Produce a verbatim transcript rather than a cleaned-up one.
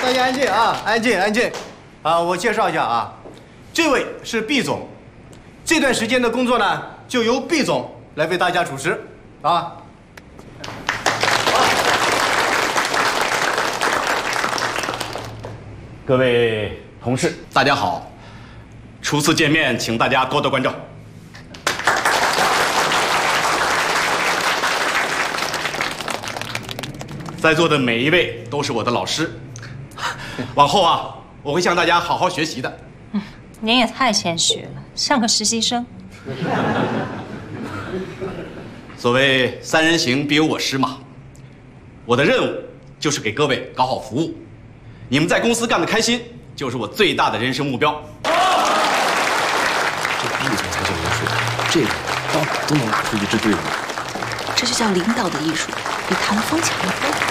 大家安静啊，安静安静。啊，我介绍一下啊，这位是毕总，这段时间的工作呢，就由毕总来为大家主持啊。 各位同事，大家好！初次见面，请大家多多关照。在座的每一位都是我的老师，往后啊，我会向大家好好学习的。 嗯，您也太谦虚了，像个实习生。 所谓三人行，必有我师嘛。我的任务就是给各位搞好服务，你们在公司干得开心，就是我最大的人生目标。 这毕总才叫艺术，这个到哪都能拿出一支队伍。 这就叫领导的艺术，比谈风强得多。